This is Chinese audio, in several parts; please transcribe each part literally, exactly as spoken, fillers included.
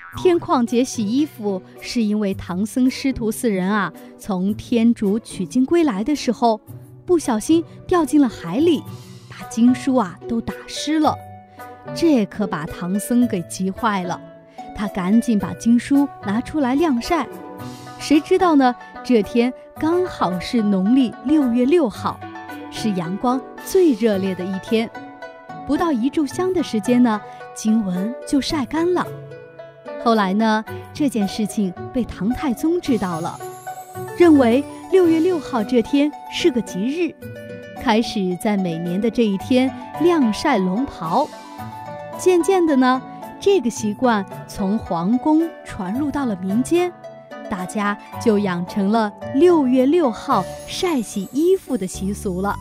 天旷节洗衣服是因为唐僧师徒四人啊，从天竺取经归来的时候，不小心掉进了海里，把经书啊都打湿了。这可把唐僧给急坏了，他赶紧把经书拿出来晾晒。谁知道呢，这天刚好是农历六月六号，是阳光最热烈的一天。不到一炷香的时间呢，经文就晒干了。后来呢，这件事情被唐太宗知道了，认为六月六号这天是个吉日，开始在每年的这一天晾晒龙袍。渐渐的呢，这个习惯从皇宫传入到了民间，大家就养成了六月六号晒洗衣服的习俗了。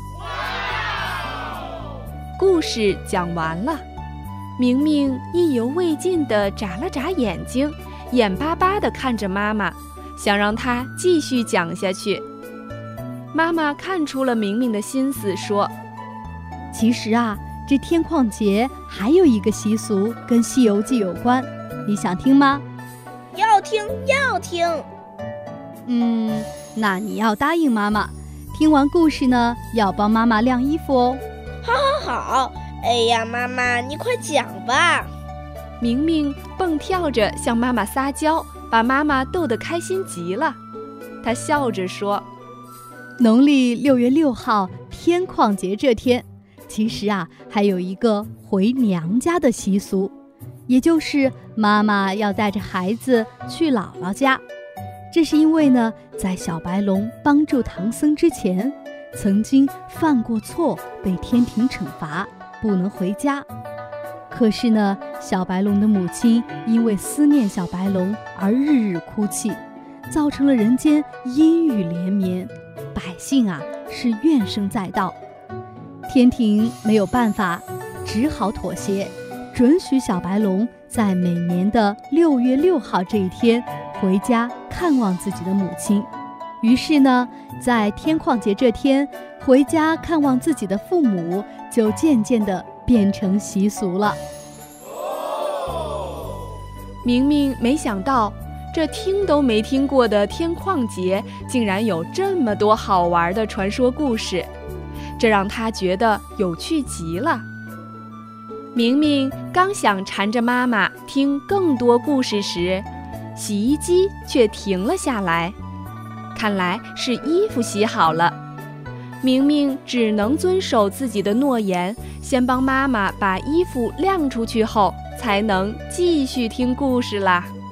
故事讲完了，明明意犹未尽地眨了眨眼睛，眼巴巴地看着妈妈，想让她继续讲下去。妈妈看出了明明的心思，说： 其实啊，这天旷节还有一个习俗跟《西游记》有关，你想听吗？ 要听要听。 嗯，那你要答应妈妈，听完故事呢，要帮妈妈晾衣服哦。 好好好，哎呀，妈妈你快讲吧。 明明蹦跳着向妈妈撒娇，把妈妈逗得开心极了。她笑着说： 农历六月六号天旷节这天，其实啊还有一个回娘家的习俗，也就是妈妈要带着孩子去姥姥家。这是因为呢，在小白龙帮助唐僧之前，曾经犯过错，被天庭惩罚，不能回家。可是呢，小白龙的母亲因为思念小白龙而日日哭泣，造成了人间阴雨连绵，百姓啊是怨声载道。天庭没有办法，只好妥协，准许小白龙在每年的六月六号这一天回家看望自己的母亲。于是呢，在天旷节这天回家看望自己的父母，就渐渐地变成习俗了。 明明没想到，这听都没听过的天旷节竟然有这么多好玩的传说故事，这让他觉得有趣极了。明明刚想缠着妈妈听更多故事时，洗衣机却停了下来，看来是衣服洗好了。明明只能遵守自己的诺言，先帮妈妈把衣服晾出去后，才能继续听故事啦。